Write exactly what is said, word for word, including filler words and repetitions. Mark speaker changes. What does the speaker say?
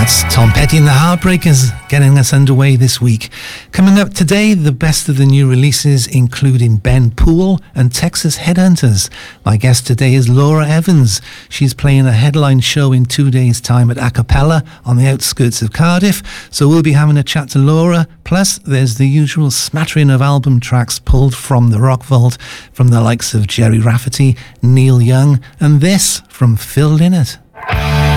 Speaker 1: That's Tom Petty and the Heartbreakers getting us underway this week. Coming up today, the best of the new releases, including Ben Poole and Texas Headhunters. My guest today is Laura Evans. She's playing a headline show in two days' time at Acapella on the outskirts of Cardiff. So we'll be having a chat to Laura. Plus, there's the usual smattering of album tracks pulled from the Rock Vault from the likes of Jerry Rafferty, Neil Young, and this from Phil Lynott.